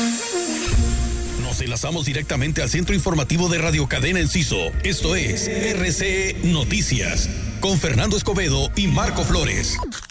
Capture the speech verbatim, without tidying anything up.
Nos enlazamos directamente al centro informativo de Radio Cadena Enciso. Esto es R C Noticias, con Fernando Escobedo y Marco Flores.